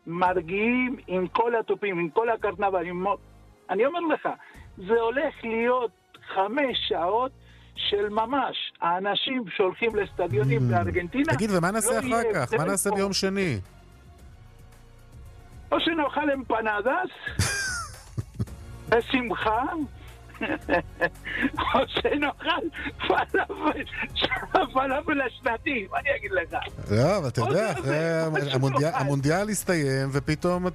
מרגיעים עם כל הטופים, עם כל הקרנבל. אני אומר לך, זה הולך להיות 5 שעות של ממש. האנשים שהולכים לסטדיונים בארגנטינה... תגיד, ומה נעשה אחר כך? מה נעשה ביום שני? או שנאכל אמפנדס, בשמחה, או שנאכל פלאפל השנתי, מה אני אגיד לך? לא, אבל אתה יודע, המונדיאל הסתיים, ופתאום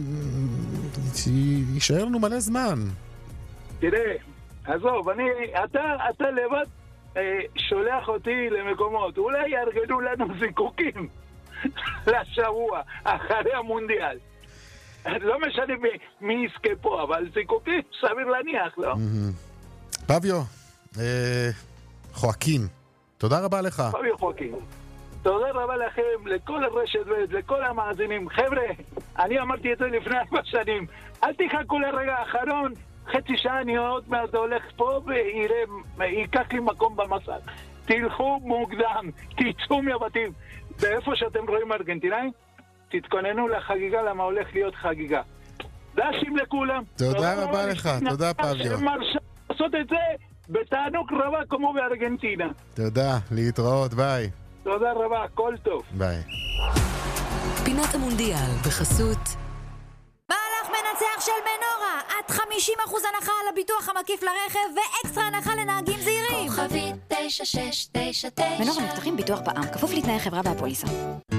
יישאר לנו מלא זמן. תראה, עזוב, אתה לבד שולח אותי למקומות, אולי יארגנו לנו זיקוקים לשבוע, אחרי המונדיאל. לא משנה מי יזכה פה, אבל זיקוקים סביר להניח, לא? פביו, חואקין, תודה רבה לך. פביו חואקין, תודה רבה לכם, לכל הרשת ולכל המאזינים. חבר'ה, אני אמרתי את זה לפני 4 שנים, אל תחכו לרגע האחרון, חצי שעה אני עוד מעט הולך פה ויקח לי מקום במסע. תלכו מוקדם, תצאו מהבתים. ואיפה שאתם רואים ארגנטינאים, תתכוננו לחגיגה, למה הולך להיות חגיגה. דשים לכולם. תודה רבה לך, תודה פביו. שמרשה לעשות את זה בתענוג רבה כמו בארגנטינה. תודה, להתראות, ביי. תודה רבה, כל טוב. ביי. פינת המונדיאל בחסות מהלך מנצח של מנורה, עד 50% הנחה על הביטוח המקיף לרכב ואקסטרה הנחה לנהגים זהירים. כוכבית 9699 מנורה מבטחים ביטוח בע"מ, כפוף לתנאי חברה והפוליסה.